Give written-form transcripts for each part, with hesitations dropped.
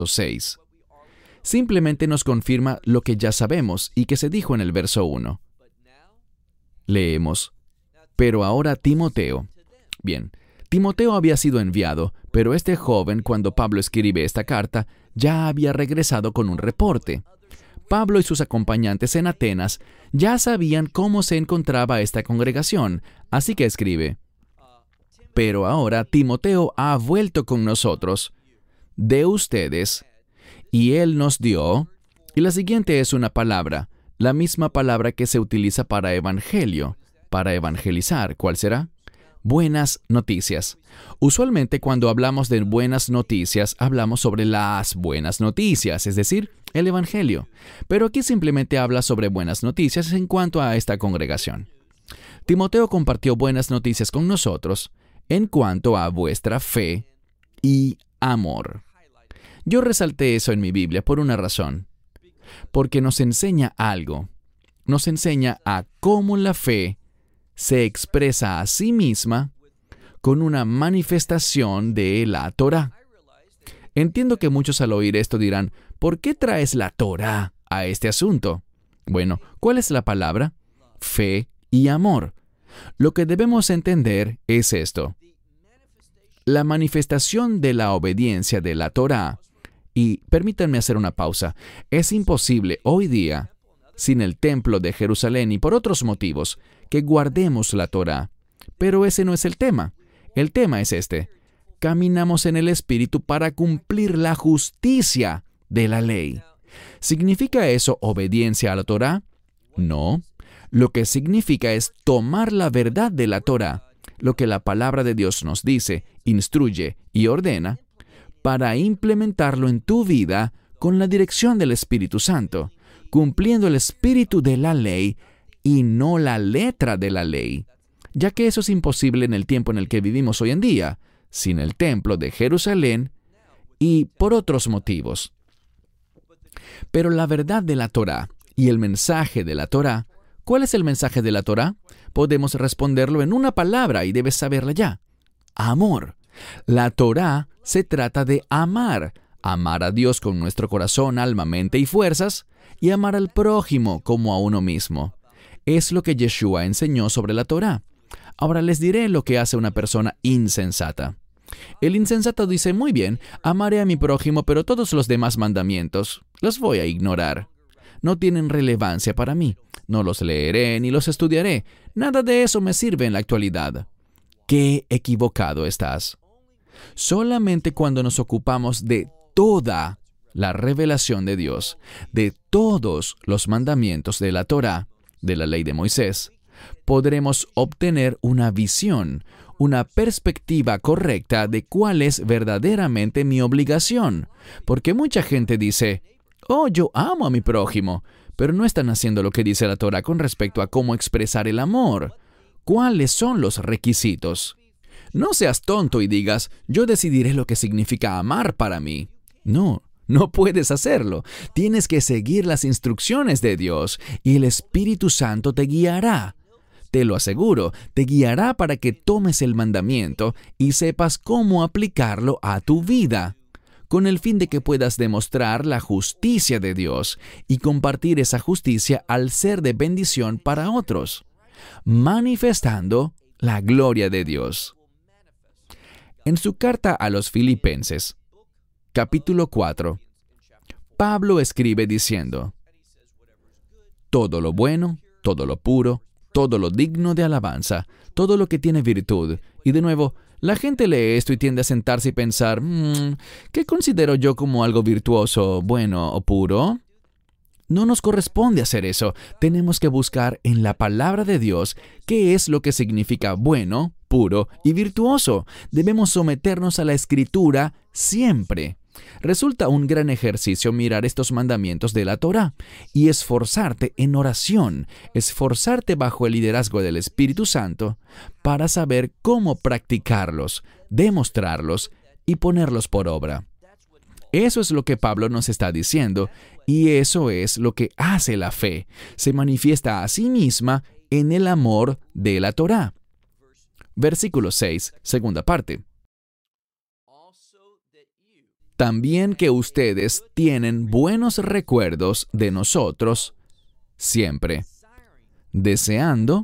6. Simplemente nos confirma lo que ya sabemos y que se dijo en el verso 1. Leemos, pero ahora Timoteo. Bien, Timoteo había sido enviado, pero este joven, cuando Pablo escribe esta carta, ya había regresado con un reporte. Pablo y sus acompañantes en Atenas ya sabían cómo se encontraba esta congregación, así que escribe, pero ahora Timoteo ha vuelto con nosotros, de ustedes, y él nos dio, y la siguiente es una palabra, la misma palabra que se utiliza para evangelio, para evangelizar. ¿Cuál será? Buenas noticias. Usualmente cuando hablamos de buenas noticias, hablamos sobre las buenas noticias, es decir, el evangelio. Pero aquí simplemente habla sobre buenas noticias en cuanto a esta congregación. Timoteo compartió buenas noticias con nosotros en cuanto a vuestra fe y amor. Yo resalté eso en mi Biblia por una razón. Porque nos enseña algo. Nos enseña a cómo la fe se expresa a sí misma con una manifestación de la Torá. Entiendo que muchos al oír esto dirán, ¿por qué traes la Torá a este asunto? Bueno, ¿cuál es la palabra? Fe y amor. Lo que debemos entender es esto. La manifestación de la obediencia de la Torá, y permítanme hacer una pausa, es imposible hoy día, sin el templo de Jerusalén y por otros motivos, que guardemos la Torá. Pero ese no es el tema. El tema es este. Caminamos en el Espíritu para cumplir la justicia de la ley. ¿Significa eso obediencia a la Torá? No. Lo que significa es tomar la verdad de la Torá, lo que la palabra de Dios nos dice, instruye y ordena, para implementarlo en tu vida con la dirección del Espíritu Santo, cumpliendo el espíritu de la ley y no la letra de la ley, ya que eso es imposible en el tiempo en el que vivimos hoy en día, sin el templo de Jerusalén y por otros motivos. Pero la verdad de la Torá y el mensaje de la Torá, ¿cuál es el mensaje de la Torá? Podemos responderlo en una palabra y debes saberla ya. Amor. La Torá se trata de amar. Amar a Dios con nuestro corazón, alma, mente y fuerzas, y amar al prójimo como a uno mismo. Es lo que Yeshua enseñó sobre la Torá. Ahora les diré lo que hace una persona insensata. El insensato dice, muy bien, amaré a mi prójimo, pero todos los demás mandamientos los voy a ignorar. No tienen relevancia para mí. No los leeré ni los estudiaré. Nada de eso me sirve en la actualidad. ¡Qué equivocado estás! Solamente cuando nos ocupamos de toda la revelación de Dios, de todos los mandamientos de la Torá, de la ley de Moisés, podremos obtener una visión, una perspectiva correcta de cuál es verdaderamente mi obligación. Porque mucha gente dice, oh, yo amo a mi prójimo, pero no están haciendo lo que dice la Torá con respecto a cómo expresar el amor. ¿Cuáles son los requisitos? No seas tonto y digas, yo decidiré lo que significa amar para mí. No, no puedes hacerlo. Tienes que seguir las instrucciones de Dios y el Espíritu Santo te guiará. Te lo aseguro, te guiará para que tomes el mandamiento y sepas cómo aplicarlo a tu vida, con el fin de que puedas demostrar la justicia de Dios y compartir esa justicia al ser de bendición para otros, manifestando la gloria de Dios. En su carta a los Filipenses, capítulo 4, Pablo escribe diciendo, todo lo bueno, todo lo puro, todo lo digno de alabanza, todo lo que tiene virtud. Y de nuevo, la gente lee esto y tiende a sentarse y pensar, ¿qué considero yo como algo virtuoso, bueno o puro? No nos corresponde hacer eso. Tenemos que buscar en la palabra de Dios qué es lo que significa bueno, puro y virtuoso. Debemos someternos a la Escritura siempre. Resulta un gran ejercicio mirar estos mandamientos de la Torá y esforzarte en oración, esforzarte bajo el liderazgo del Espíritu Santo para saber cómo practicarlos, demostrarlos y ponerlos por obra. Eso es lo que Pablo nos está diciendo, y eso es lo que hace la fe. Se manifiesta a sí misma en el amor de la Torá. Versículo 6, segunda parte. también que ustedes tienen buenos recuerdos de nosotros siempre, deseando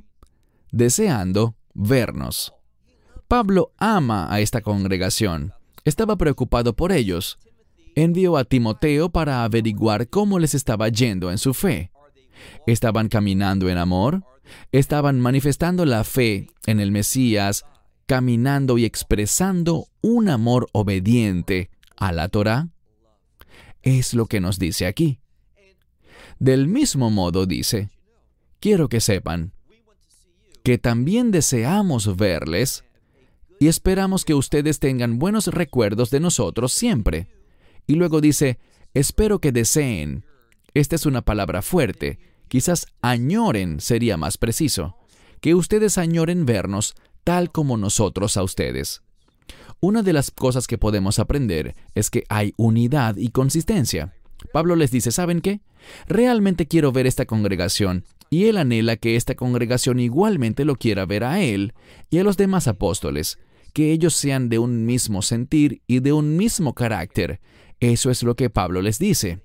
vernos. Pablo ama a esta congregación. Estaba preocupado por ellos. Envió a Timoteo para averiguar cómo les estaba yendo en su fe. ¿Estaban caminando en amor? ¿Estaban manifestando la fe en el Mesías, caminando y expresando un amor obediente a la Torá? Es lo que nos dice aquí. Del mismo modo dice, quiero que sepan que también deseamos verles y esperamos que ustedes tengan buenos recuerdos de nosotros siempre. Y luego dice, espero que deseen. Esta es una palabra fuerte. Quizás añoren sería más preciso. Que ustedes añoren vernos tal como nosotros a ustedes. Una de las cosas que podemos aprender es que hay unidad y consistencia. Pablo les dice, ¿saben qué? Realmente quiero ver esta congregación, y él anhela que esta congregación igualmente lo quiera ver a él y a los demás apóstoles, que ellos sean de un mismo sentir y de un mismo carácter. Eso es lo que Pablo les dice.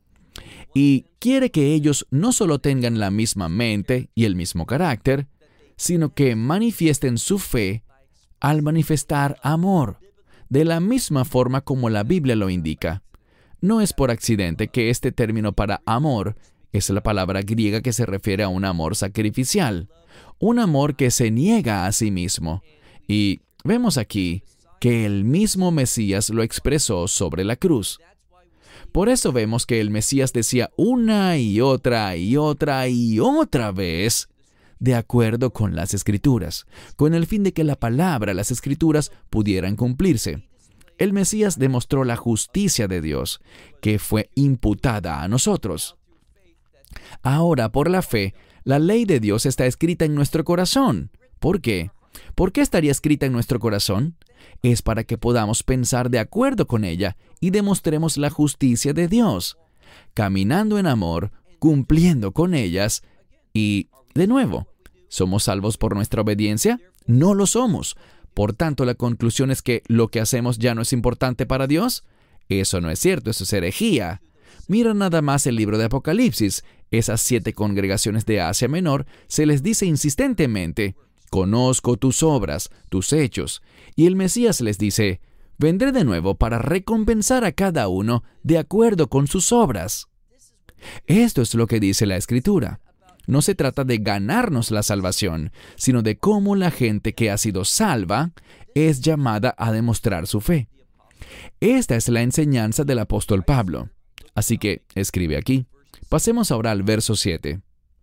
Y quiere que ellos no solo tengan la misma mente y el mismo carácter, sino que manifiesten su fe al manifestar amor, de la misma forma como la Biblia lo indica. No es por accidente que este término para amor es la palabra griega que se refiere a un amor sacrificial, un amor que se niega a sí mismo. Y vemos aquí que el mismo Mesías lo expresó sobre la cruz. Por eso vemos que el Mesías decía una y otra y otra y otra vez, de acuerdo con las Escrituras, con el fin de que la palabra, las Escrituras, pudieran cumplirse. El Mesías demostró la justicia de Dios, que fue imputada a nosotros. Ahora, por la fe, la ley de Dios está escrita en nuestro corazón. ¿Por qué? ¿Por qué estaría escrita en nuestro corazón? Es para que podamos pensar de acuerdo con ella y demostremos la justicia de Dios, caminando en amor, cumpliendo con ellas y, de nuevo, ¿somos salvos por nuestra obediencia? No lo somos. Por tanto, la conclusión es que lo que hacemos ya no es importante para Dios. Eso no es cierto, eso es herejía. Mira nada más el libro de Apocalipsis. Esas 7 congregaciones de Asia Menor se les dice insistentemente, conozco tus obras, tus hechos. Y el Mesías les dice, vendré de nuevo para recompensar a cada uno de acuerdo con sus obras. Esto es lo que dice la Escritura. No se trata de ganarnos la salvación, sino de cómo la gente que ha sido salva es llamada a demostrar su fe. Esta es la enseñanza del apóstol Pablo. Así que escribe aquí. Pasemos ahora al verso 7.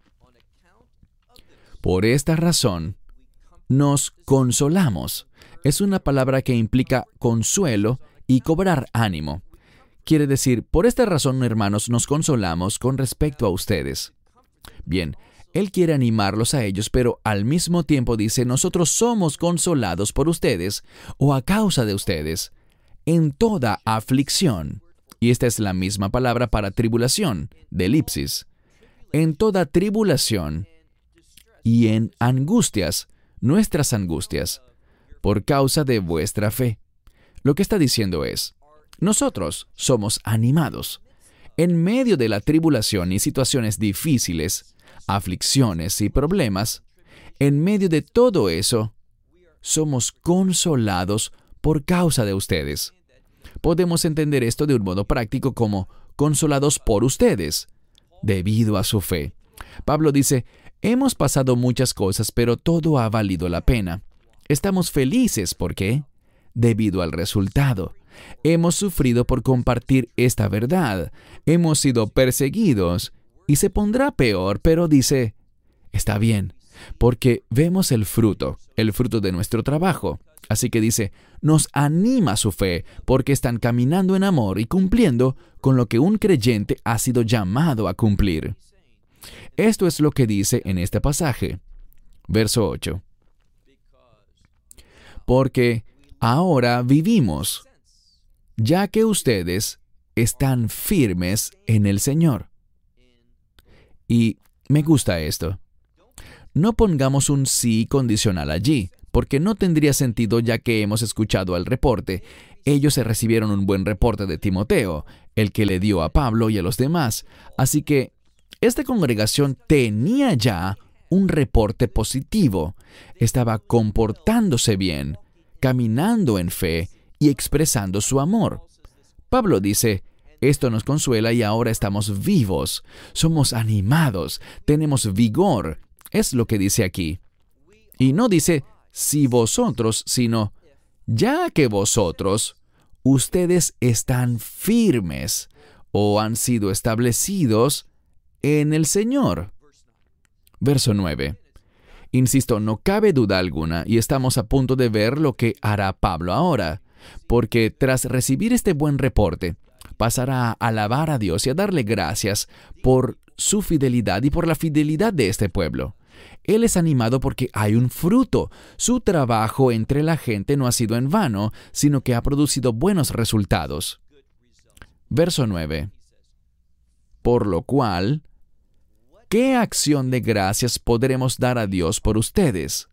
Por esta razón, nos consolamos. Es una palabra que implica consuelo y cobrar ánimo. Quiere decir, por esta razón, hermanos, nos consolamos con respecto a ustedes. Bien, él quiere animarlos a ellos, pero al mismo tiempo dice, nosotros somos consolados por ustedes, o a causa de ustedes, en toda aflicción. Y esta es la misma palabra para tribulación, de elipsis. En toda tribulación y en angustias, nuestras angustias, por causa de vuestra fe. Lo que está diciendo es, nosotros somos animados. En medio de la tribulación y situaciones difíciles, aflicciones y problemas, en medio de todo eso, somos consolados por causa de ustedes. Podemos entender esto de un modo práctico como consolados por ustedes, debido a su fe. Pablo dice, hemos pasado muchas cosas, pero todo ha valido la pena. Estamos felices, ¿por qué? Debido al resultado. Hemos sufrido por compartir esta verdad. Hemos sido perseguidos. Y se pondrá peor, pero dice, está bien, porque vemos el fruto de nuestro trabajo. Así que dice, nos anima su fe, porque están caminando en amor y cumpliendo con lo que un creyente ha sido llamado a cumplir. Esto es lo que dice en este pasaje. Verso 8. Porque ahora vivimos, ya que ustedes están firmes en el Señor. Y me gusta esto. No pongamos un sí condicional allí, porque no tendría sentido ya que hemos escuchado el reporte. Ellos se recibieron un buen reporte de Timoteo, el que le dio a Pablo y a los demás. Así que esta congregación tenía ya un reporte positivo. Estaba comportándose bien, caminando en fe y expresando su amor. Pablo dice, esto nos consuela y ahora estamos vivos, somos animados, tenemos vigor. Es lo que dice aquí. Y no dice, si vosotros, sino, ya que vosotros, ustedes están firmes o han sido establecidos en el Señor. Verso 9. Insisto, no cabe duda alguna, y estamos a punto de ver lo que hará Pablo ahora, porque tras recibir este buen reporte, pasará a alabar a Dios y a darle gracias por su fidelidad y por la fidelidad de este pueblo. Él es animado porque hay un fruto. Su trabajo entre la gente no ha sido en vano, sino que ha producido buenos resultados. Verso 9. Por lo cual, ¿qué acción de gracias podremos dar a Dios por ustedes?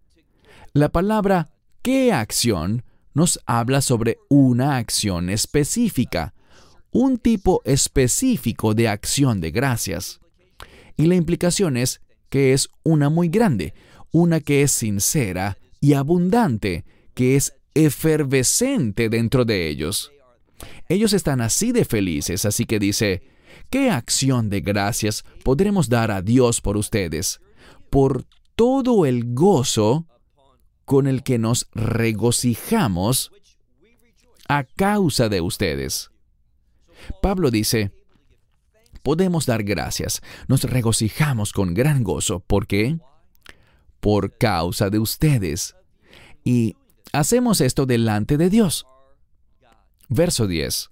La palabra ¿qué acción? Nos habla sobre una acción específica, un tipo específico de acción de gracias. Y la implicación es que es una muy grande, una que es sincera y abundante, que es efervescente dentro de ellos. Ellos están así de felices, así que dice, ¿qué acción de gracias podremos dar a Dios por ustedes? Por todo el gozo con el que nos regocijamos a causa de ustedes. Pablo dice, podemos dar gracias, nos regocijamos con gran gozo. ¿Por qué? Por causa de ustedes. Y hacemos esto delante de Dios. Verso 10.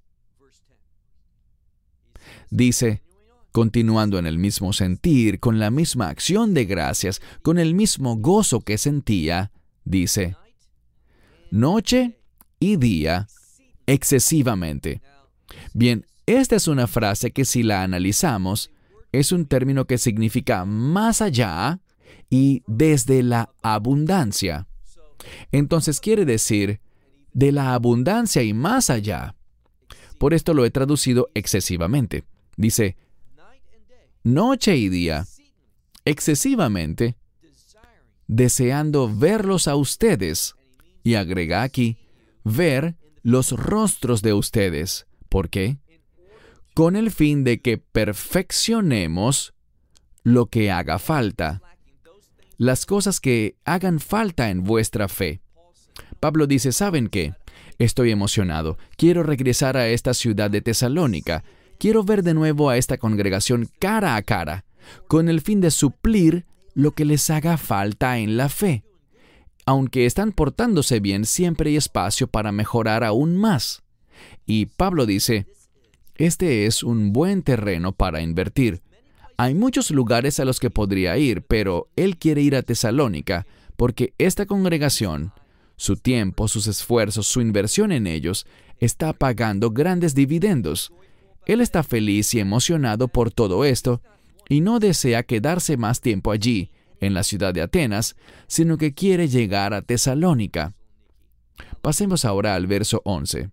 Dice, continuando en el mismo sentir, con la misma acción de gracias, con el mismo gozo que sentía, dice, noche y día, excesivamente. Bien, esta es una frase que si la analizamos, es un término que significa más allá y desde la abundancia. Entonces quiere decir, de la abundancia y más allá. Por esto lo he traducido excesivamente. Dice, noche y día, excesivamente, deseando verlos a ustedes. Y agrega aquí, ver los rostros de ustedes. ¿Por qué? Con el fin de que perfeccionemos lo que haga falta, las cosas que hagan falta en vuestra fe. Pablo dice, ¿saben qué? Estoy emocionado. Quiero regresar a esta ciudad de Tesalónica. Quiero ver de nuevo a esta congregación cara a cara, con el fin de suplir lo que les haga falta en la fe. Aunque están portándose bien, siempre hay espacio para mejorar aún más. Y Pablo dice, este es un buen terreno para invertir. Hay muchos lugares a los que podría ir, pero él quiere ir a Tesalónica porque esta congregación, su tiempo, sus esfuerzos, su inversión en ellos, está pagando grandes dividendos. Él está feliz y emocionado por todo esto y no desea quedarse más tiempo allí, en la ciudad de Atenas, sino que quiere llegar a Tesalónica. Pasemos ahora al verso 11.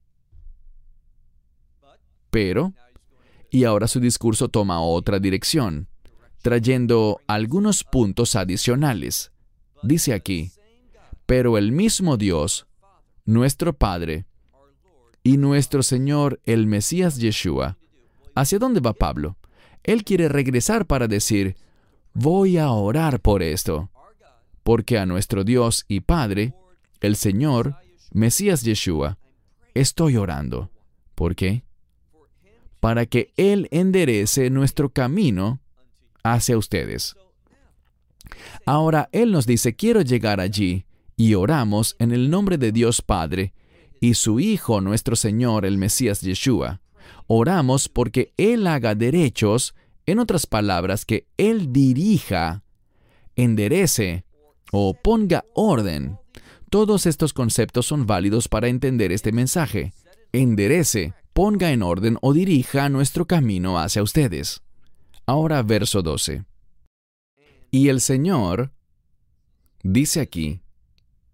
Pero, y ahora su discurso toma otra dirección, trayendo algunos puntos adicionales. Dice aquí, pero el mismo Dios, nuestro Padre, y nuestro Señor, el Mesías Yeshua. ¿Hacia dónde va Pablo? Él quiere regresar para decir, voy a orar por esto, porque a nuestro Dios y Padre, el Señor, Mesías Yeshua, estoy orando. ¿Por qué? Para que Él enderece nuestro camino hacia ustedes. Ahora Él nos dice, quiero llegar allí, y oramos en el nombre de Dios Padre y su Hijo, nuestro Señor, el Mesías Yeshua. Oramos porque Él haga derechos, en otras palabras, que Él dirija, enderece o ponga orden. Todos estos conceptos son válidos para entender este mensaje. Enderece, ponga en orden o dirija nuestro camino hacia ustedes. Ahora verso 12. Y el Señor dice aquí,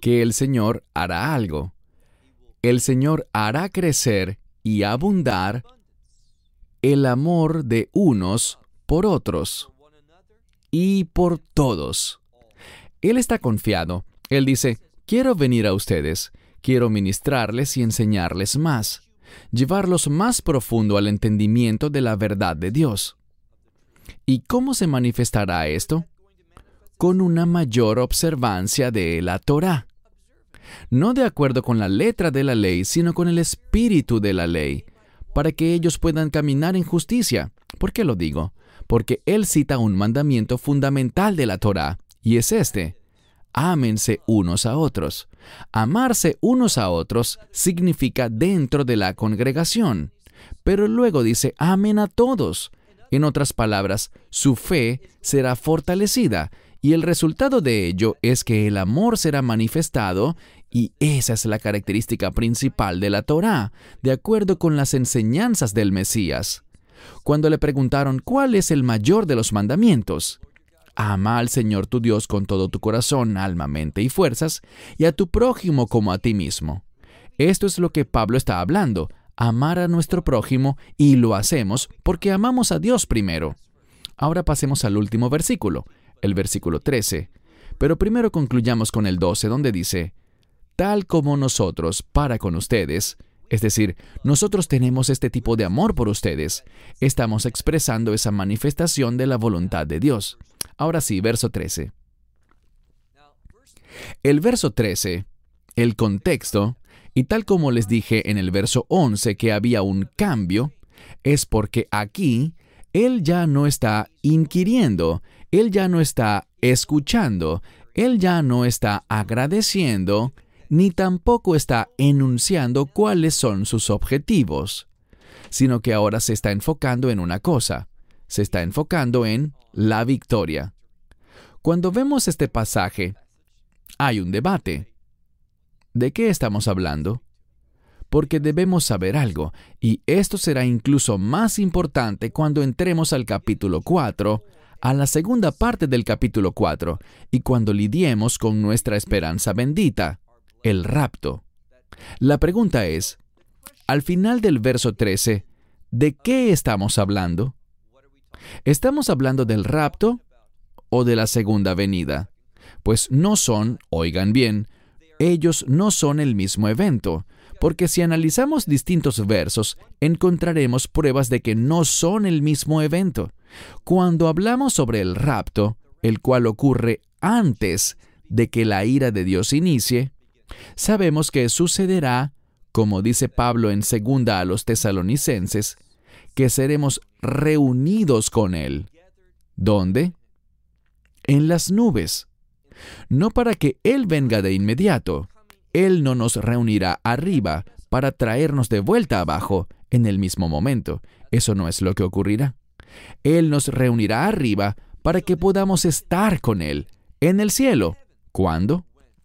que el Señor hará algo. El Señor hará crecer y abundar el amor de unos por otros y por todos. Él está confiado. Él dice, quiero venir a ustedes, quiero ministrarles y enseñarles más, llevarlos más profundo al entendimiento de la verdad de Dios. ¿Y cómo se manifestará esto? Con una mayor observancia de la Torá. No de acuerdo con la letra de la ley, sino con el espíritu de la ley, para que ellos puedan caminar en justicia. ¿Por qué lo digo? Porque él cita un mandamiento fundamental de la Torá, y es este: ámense unos a otros. Amarse unos a otros significa dentro de la congregación, pero luego dice, amen a todos. En otras palabras, su fe será fortalecida, y el resultado de ello es que el amor será manifestado, y esa es la característica principal de la Torá, de acuerdo con las enseñanzas del Mesías. Cuando le preguntaron cuál es el mayor de los mandamientos, ama al Señor tu Dios con todo tu corazón, alma, mente y fuerzas, y a tu prójimo como a ti mismo. Esto es lo que Pablo está hablando, amar a nuestro prójimo, y lo hacemos porque amamos a Dios primero. Ahora pasemos al último versículo, el versículo 13. Pero primero concluyamos con el 12, donde dice, tal como nosotros para con ustedes, es decir, nosotros tenemos este tipo de amor por ustedes, estamos expresando esa manifestación de la voluntad de Dios. Ahora sí, verso 13. El verso 13, el contexto, y tal como les dije en el verso 11 que había un cambio, es porque aquí Él ya no está inquiriendo, Él ya no está escuchando, Él ya no está agradeciendo, ni tampoco está enunciando cuáles son sus objetivos, sino que ahora se está enfocando en una cosa, se está enfocando en la victoria. Cuando vemos este pasaje, hay un debate. ¿De qué estamos hablando? Porque debemos saber algo, y esto será incluso más importante cuando entremos al capítulo 4, a la segunda parte del capítulo 4, y cuando lidiemos con nuestra esperanza bendita, el rapto. La pregunta es, al final del verso 13, ¿de qué estamos hablando? ¿Estamos hablando del rapto o de la segunda venida? Pues no son, oigan bien, ellos no son el mismo evento, porque si analizamos distintos versos, encontraremos pruebas de que no son el mismo evento. Cuando hablamos sobre el rapto, el cual ocurre antes de que la ira de Dios inicie, sabemos que sucederá, como dice Pablo en 2 a los Tesalonicenses, que seremos reunidos con Él. ¿Dónde? En las nubes. No para que Él venga de inmediato. Él no nos reunirá arriba para traernos de vuelta abajo en el mismo momento. Eso no es lo que ocurrirá. Él nos reunirá arriba para que podamos estar con Él en el cielo. ¿Cuándo?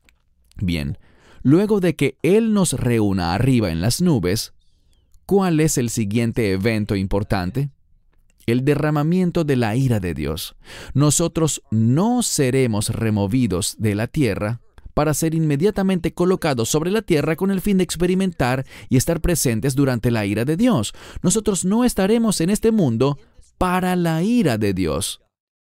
Bien, luego de que Él nos reúna arriba en las nubes, ¿cuál es el siguiente evento importante? El derramamiento de la ira de Dios. Nosotros no seremos removidos de la tierra para ser inmediatamente colocados sobre la tierra con el fin de experimentar y estar presentes durante la ira de Dios. Nosotros no estaremos en este mundo para la ira de Dios.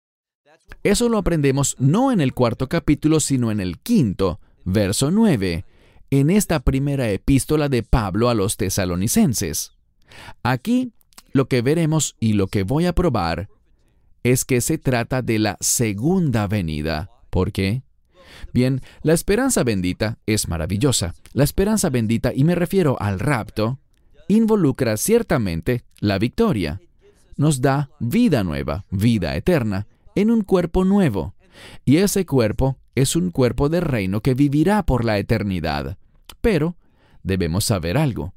Eso lo aprendemos no en el 4º capítulo, sino en el 5º, verso 9, en esta primera epístola de Pablo a los Tesalonicenses. Aquí, lo que veremos y lo que voy a probar es que se trata de la segunda venida. ¿Por qué? Bien, la esperanza bendita es maravillosa. La esperanza bendita, y me refiero al rapto, involucra ciertamente la victoria. Nos da vida nueva, vida eterna, en un cuerpo nuevo. Y ese cuerpo es un cuerpo de reino que vivirá por la eternidad. Pero debemos saber algo.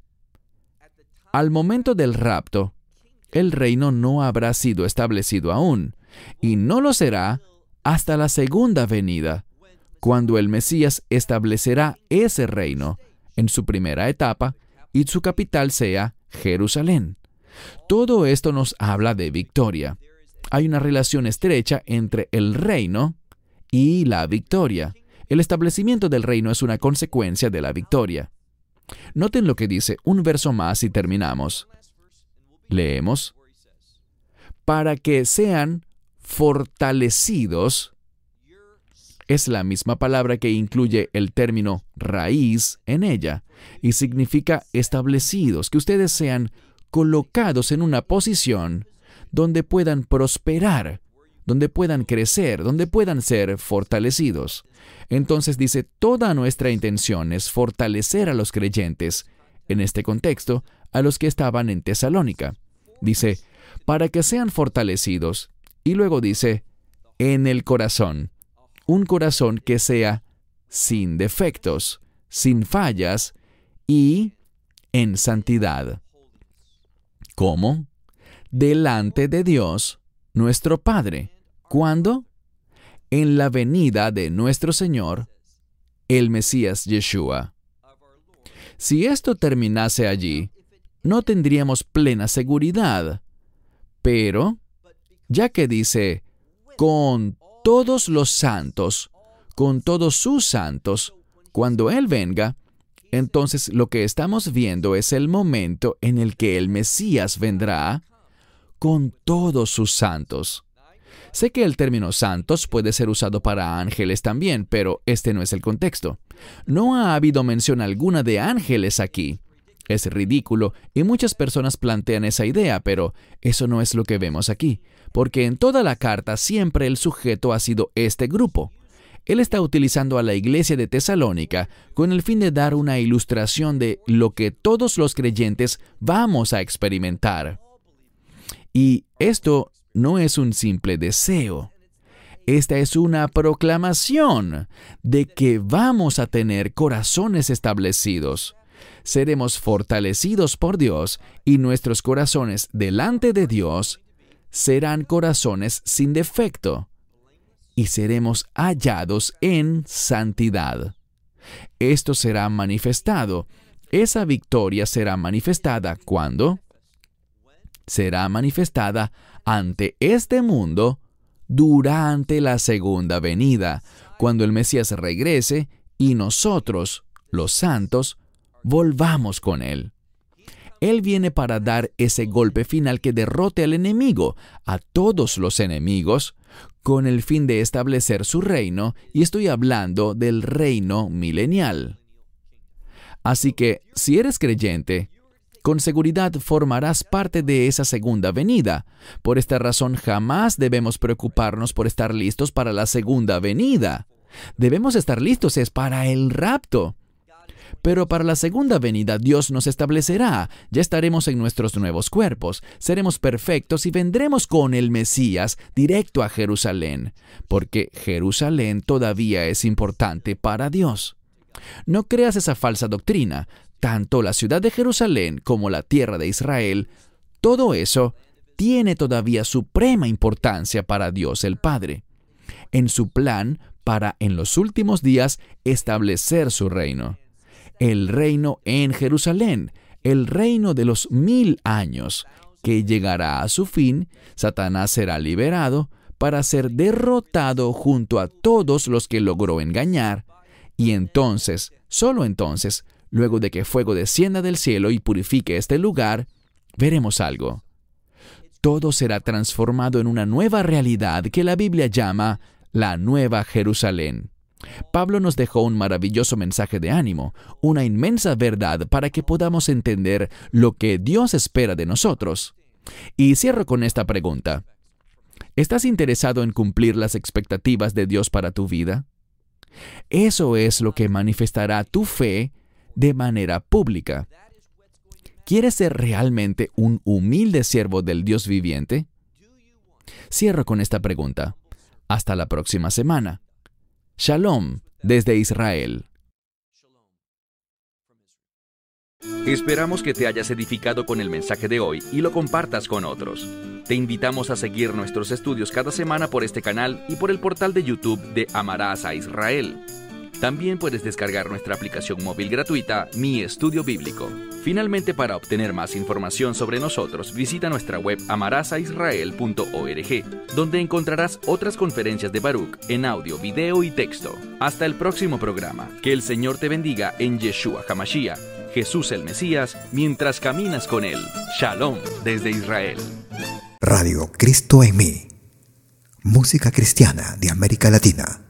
Al momento del rapto, el reino no habrá sido establecido aún, y no lo será hasta la segunda venida, cuando el Mesías establecerá ese reino en su primera etapa y su capital sea Jerusalén. Todo esto nos habla de victoria. Hay una relación estrecha entre el reino y la victoria. El establecimiento del reino es una consecuencia de la victoria. Noten lo que dice un verso más y terminamos. Leemos: para que sean fortalecidos. Es la misma palabra que incluye el término raíz en ella y significa establecidos, que ustedes sean colocados en una posición donde puedan prosperar, donde puedan crecer, donde puedan ser fortalecidos. Entonces dice, toda nuestra intención es fortalecer a los creyentes, en este contexto, a los que estaban en Tesalónica. Dice, para que sean fortalecidos, y luego dice, en el corazón. Un corazón que sea sin defectos, sin fallas y en santidad. ¿Cómo? Delante de Dios, nuestro Padre. ¿Cuándo? En la venida de nuestro Señor, el Mesías Yeshua. Si esto terminase allí, no tendríamos plena seguridad. Pero, ya que dice, con todos los santos, con todos sus santos, cuando Él venga, entonces lo que estamos viendo es el momento en el que el Mesías vendrá con todos sus santos. Sé que el término santos puede ser usado para ángeles también, pero este no es el contexto. No ha habido mención alguna de ángeles aquí. Es ridículo y muchas personas plantean esa idea, pero eso no es lo que vemos aquí, porque en toda la carta siempre el sujeto ha sido este grupo. Él está utilizando a la iglesia de Tesalónica con el fin de dar una ilustración de lo que todos los creyentes vamos a experimentar. Y esto no es un simple deseo. Esta es una proclamación de que vamos a tener corazones establecidos. Seremos fortalecidos por Dios y nuestros corazones delante de Dios serán corazones sin defecto y seremos hallados en santidad. Esto será manifestado. Esa victoria será manifestada ¿cuándo? Será manifestada ante este mundo durante la segunda venida, cuando el Mesías regrese y nosotros, los santos, volvamos con Él. Él viene para dar ese golpe final que derrote al enemigo, a todos los enemigos, con el fin de establecer su reino, y estoy hablando del reino milenial. Así que, si eres creyente, con seguridad formarás parte de esa segunda venida. Por esta razón, jamás debemos preocuparnos por estar listos para la segunda venida. Debemos estar listos es para el rapto. Pero para la segunda venida Dios nos establecerá, ya estaremos en nuestros nuevos cuerpos, seremos perfectos y vendremos con el Mesías directo a Jerusalén, porque Jerusalén todavía es importante para Dios. No creas esa falsa doctrina, tanto la ciudad de Jerusalén como la tierra de Israel, todo eso tiene todavía suprema importancia para Dios el Padre, en su plan para en los últimos días establecer su reino. El reino en Jerusalén, el reino de los 1000 años, que llegará a su fin. Satanás será liberado para ser derrotado junto a todos los que logró engañar, y entonces, solo entonces, luego de que fuego descienda del cielo y purifique este lugar, veremos algo. Todo será transformado en una nueva realidad que la Biblia llama la Nueva Jerusalén. Pablo nos dejó un maravilloso mensaje de ánimo, una inmensa verdad para que podamos entender lo que Dios espera de nosotros. Y cierro con esta pregunta. ¿Estás interesado en cumplir las expectativas de Dios para tu vida? Eso es lo que manifestará tu fe de manera pública. ¿Quieres ser realmente un humilde siervo del Dios viviente? Cierro con esta pregunta. Hasta la próxima semana. Shalom desde Israel. Esperamos que te hayas edificado con el mensaje de hoy y lo compartas con otros. Te invitamos a seguir nuestros estudios cada semana por este canal y por el portal de YouTube de Amarás a Israel. También puedes descargar nuestra aplicación móvil gratuita, Mi Estudio Bíblico. Finalmente, para obtener más información sobre nosotros, visita nuestra web amarasaisrael.org, donde encontrarás otras conferencias de Baruch en audio, video y texto. Hasta el próximo programa. Que el Señor te bendiga en Yeshua HaMashiach, Jesús el Mesías, mientras caminas con Él. Shalom desde Israel. Radio Cristo en mí. Música cristiana de América Latina.